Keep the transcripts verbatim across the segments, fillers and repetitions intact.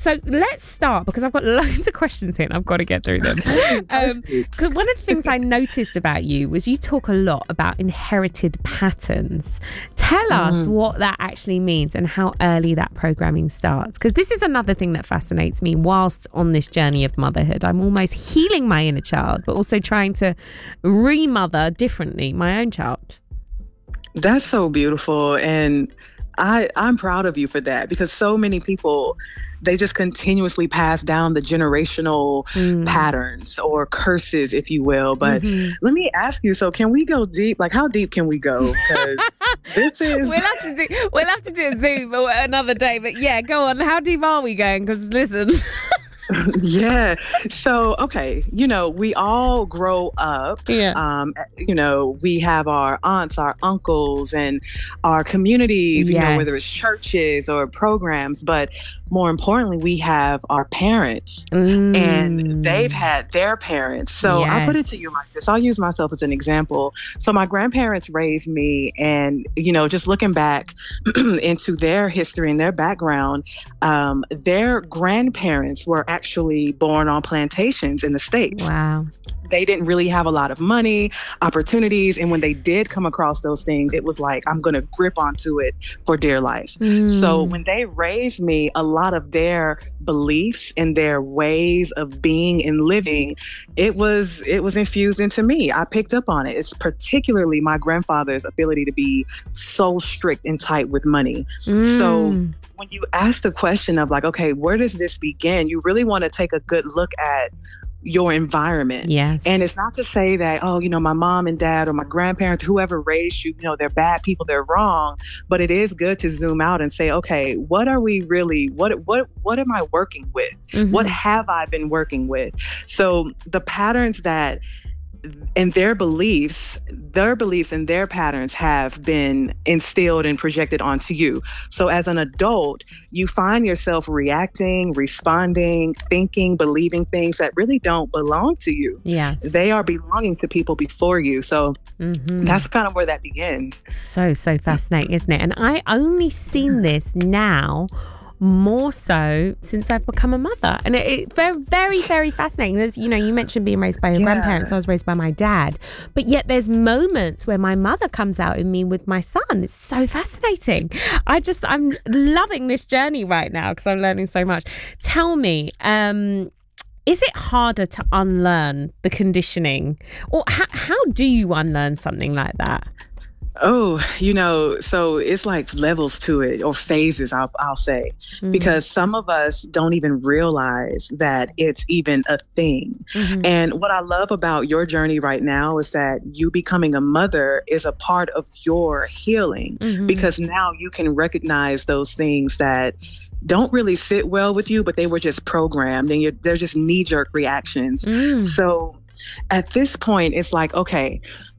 so let's start, because I've got loads of questions here and I've got to get through them. Um, 'cause one of the things I noticed about you was you talk a lot about inherited patterns. Tell us mm. what that actually means and how early that programming starts. Because this is another thing that fascinates me whilst on this journey of motherhood. I'm almost healing my inner child, but also trying to remother differently my own child. That's so beautiful. And I, I'm proud of you for that, because so many people, they just continuously pass down the generational mm. patterns or curses, if you will. But mm-hmm. let me ask you, so can we go deep? Like, how deep can we go? Because this is... We'll have to do, we'll have to do a Zoom another day. But yeah, go on. How deep are we going? Because listen... Yeah. So, okay. You know, we all grow up. Yeah. Um, you know, we have our aunts, our uncles, and our communities, you yes. know, whether it's churches or programs. But more importantly, we have our parents mm. and they've had their parents. So yes. I put it to you like this. I'll use myself as an example. So my grandparents raised me, and, you know, just looking back into their history and their background, um, their grandparents were actually born on plantations in the States. Wow. They didn't really have a lot of money, opportunities. And when they did come across those things, it was like, I'm going to grip onto it for dear life. Mm. So when they raised me, a lot of their beliefs and their ways of being and living, it was it was infused into me. I picked up on it. It's particularly my grandfather's ability to be so strict and tight with money. Mm. So when you ask the question of like, okay, where does this begin? You really want to take a good look at your environment. Yes. And it's not to say that, oh, you know, my mom and dad or my grandparents, whoever raised you, you know, they're bad people, they're wrong. But it is good to zoom out and say, okay, what are we really, what, what, what am I working with? Mm-hmm. What have I been working with? So the patterns that and their beliefs, their beliefs and their patterns have been instilled and projected onto you. So as an adult, you find yourself reacting, responding, thinking, believing things that really don't belong to you. Yes. They are belonging to people before you. So mm-hmm. that's kind of where that begins. So, so fascinating, isn't it? And I only seen this now more so since I've become a mother. And it, it very, very, very fascinating. There's, you know, you mentioned being raised by your yeah. grandparents. I was raised by my dad. But yet there's moments where my mother comes out in me with my son. It's so fascinating. I just, I'm loving this journey right now because I'm learning so much. Tell me, um, is it harder to unlearn the conditioning? Or how, how do you unlearn something like that? Oh, you know, so it's like levels to it, or phases, I'll, I'll say, mm-hmm. because some of us don't even realize that it's even a thing. Mm-hmm. And what I love about your journey right now is that you becoming a mother is a part of your healing, mm-hmm. because now you can recognize those things that don't really sit well with you, but they were just programmed and you're, they're just knee-jerk reactions. Mm. So at this point, it's like, okay,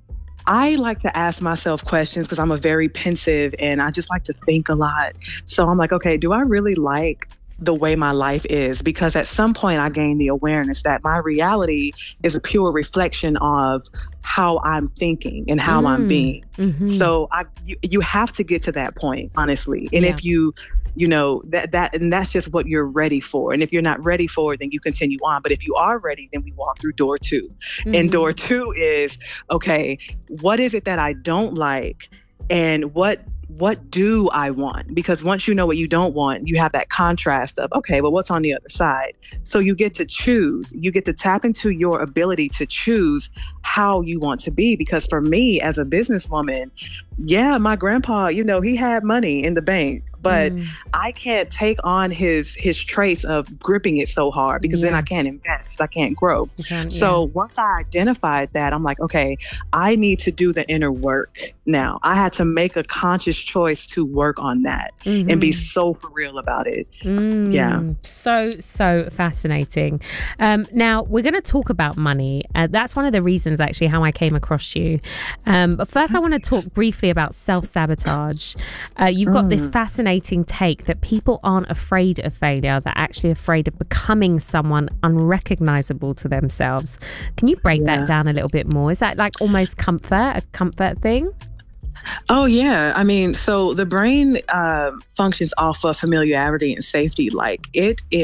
I like to ask myself questions because I'm a very pensive and I just like to think a lot. So I'm like, okay, do I really like the way my life is? Because at some point I gained the awareness that my reality is a pure reflection of how I'm thinking and how mm. I'm being. Mm-hmm. So I, you, you have to get to that point, honestly. And yeah. if you, you know, that, that, and that's just what you're ready for. And if you're not ready for it, then you continue on. But if you are ready, then we walk through door two. Mm-hmm. And door two is, okay, what is it that I don't like? And what what do I want? Because once you know what you don't want, you have that contrast of, okay, well, what's on the other side? So you get to choose, you get to tap into your ability to choose how you want to be. Because for me as a businesswoman, yeah, my grandpa, you know, he had money in the bank, but mm. I can't take on his his traits of gripping it so hard because yes. then I can't invest, I can't grow. Can, so yeah. once I identified that, I'm like, okay, I need to do the inner work now. I had to make a conscious choice to work on that mm-hmm. and be so for real about it. Mm. Yeah. So, so fascinating. Um, now, we're going to talk about money. Uh, that's one of the reasons, actually, how I came across you. Um, but first, I want to talk briefly about self-sabotage. Uh, you've got mm. this fascinating take that people aren't afraid of failure, they're actually afraid of becoming someone unrecognizable to themselves. Can you break yeah. that down a little bit more? Is that like almost comfort, a comfort thing? Oh, yeah. I mean, so the brain uh, functions off of familiarity and safety. Like it is.